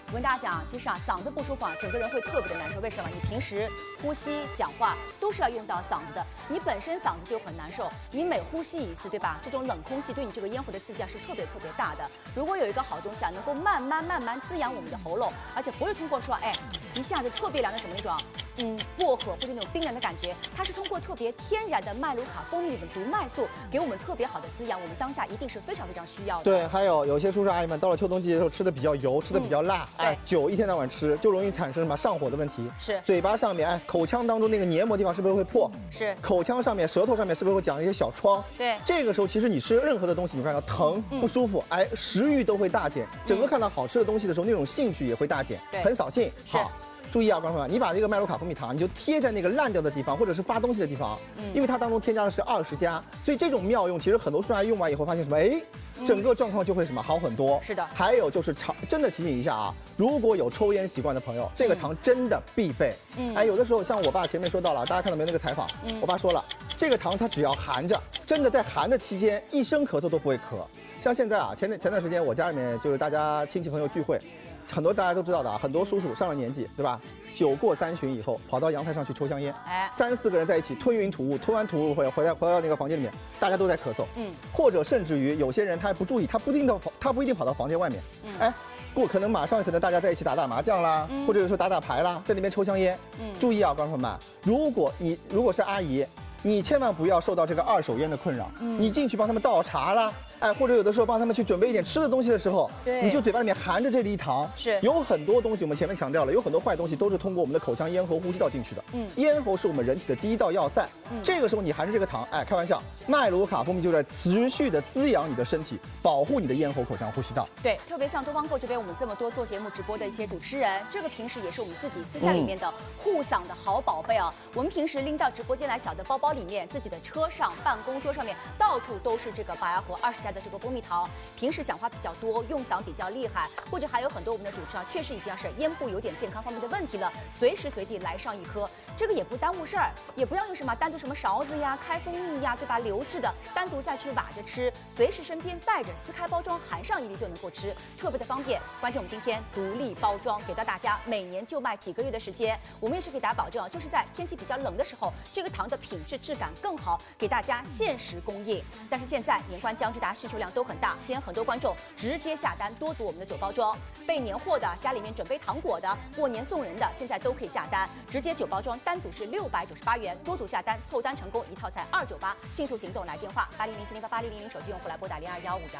我跟大家讲，其实啊，嗓子不舒服啊，整个人会特别的难受。为什么？你平时呼吸、讲话都是要用到嗓子的，你本身嗓子就很难受，你每呼吸一次，对吧？这种冷空气对你这个咽喉的刺激啊是特别大的。如果有一个好东西啊，能够慢慢滋养我们的喉咙，而且不会通过说，哎，一下子特别凉的什么那种。薄荷或者那种冰凉的感觉，它是通过特别天然的麦卢卡蜂蜜里的毒麦素，给我们特别好的滋养，我们当下一定是非常需要的。 对，还有些叔叔阿姨们到了秋冬季节的时候吃的比较油，吃的比较辣，酒一天到晚吃就容易产生什么上火的问题。 是， 嘴巴上面口腔当中那个黏膜地方是不是会破？ 是， 口腔上面、舌头上面是不是会长一些小疮？ 对，这个时候其实你吃任何的东西，你看到疼不舒服，食欲都会大减，整个看到好吃的东西的时候，那种兴趣也会大减，很扫兴。好。注意啊，观众朋友们，你把这个麦卢卡蜂蜜糖，你就贴在那个烂掉的地方，或者是发东西的地方，因为它当中添加的是20加，所以这种妙用，其实很多叔叔用完以后发现什么？整个状况就会好很多。 是的。 还有就是真的提醒一下啊，如果有抽烟习惯的朋友，这个糖真的必备。有的时候像我爸前面说到了，大家看到没有那个采访？我爸说了，这个糖它只要含着，真的在含的期间，一声咳嗽都不会咳。像现在啊，前段时间我家里面就是大家亲戚朋友聚会。很多大家都知道的啊，很多叔叔上了年纪，对吧？酒过3巡以后，跑到阳台上去抽香烟，3、4个人在一起吞云吐雾，吞完吐雾回到那个房间里面，大家都在咳嗽，或者甚至于有些人他还不注意，他不一定跑到房间外面，可能马上大家在一起打麻将啦，或者有时候打牌啦，在那边抽香烟，注意啊，观众朋友们，如果是阿姨。你千万不要受到这个2手烟的困扰，你进去帮他们倒茶啦，或者有的时候帮他们去准备一点吃的东西的时候，你就嘴巴里面含着这粒糖，有很多东西我们前面强调了，有很多坏东西都是通过我们的口腔、咽喉、呼吸道进去的，咽喉是我们人体的第一道要塞，这个时候你含着这个糖，开玩笑，麦卢卡蜂蜜就在持续的滋养你的身体，保护你的咽喉、口腔、呼吸道。 对，特别像东方购这边我们这么多做节目直播的一些主持人，这个平时也是我们自己私下里面的护嗓的好宝贝啊，我们平时拎到直播间来小的包包里面，自己的车上、办公桌上面，到处都是这个白牙河20加的这个蜂蜜糖。平时讲话比较多，用嗓比较厉害，或者还有很多我们的主持人确实已经是咽部有点健康方面的问题了，随时随地来上一颗，这个也不耽误事儿，也不要用什么单独什么勺子呀、开蜂蜜呀，对吧？流质的单独再去挖着吃，随时身边带着，撕开包装含上1粒就能够吃，特别的方便。关键我们今天独立包装给到大家，每年就卖几个月的时间，我们也是给大家保证，就是在天气比较冷的时候，这个糖的品质质感更好，给大家限时供应。但是现在年关将至，大家需求量都很大，今天很多观众直接下单，多读我们的9包装，备年货的，家里面准备糖果的，过年送人的，现在都可以下单，直接9包装单组是698元，多组下单凑单成功，一套才298，迅速行动来电话8007088000，手机用户来拨打0215119900。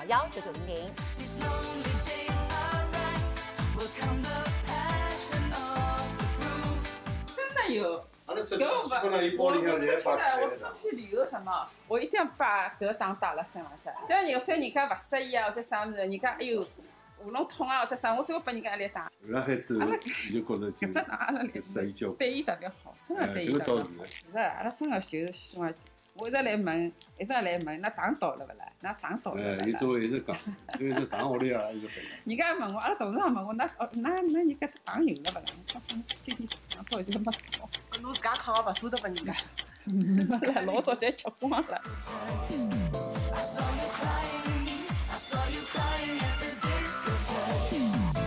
真的有。我出去旅游什么，我一定要把搿糖带辣身浪向。像有些人家勿适意啊，或者啥物事，人家喉咙痛啊，或者啥，我只会拨人家一粒糖。 那孩子就觉得搿只糖阿拉对伊特别好，真的对伊特别好。是，阿拉真的就是希望。我一直来问，那糖到了勿啦？那糖到了勿啦？ 伊都一直讲，因为这糖屋里啊，一直分。 人家问我，阿拉同事也问我，那人家糖有了勿啦？我讲今天糖到就没到。 侬自家糖也勿舍得拨人家， 没了，老早就吃光了。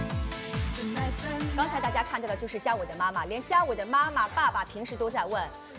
刚才大家看到的就是嘉伟的妈妈，连嘉伟的妈妈、爸爸平时都在问。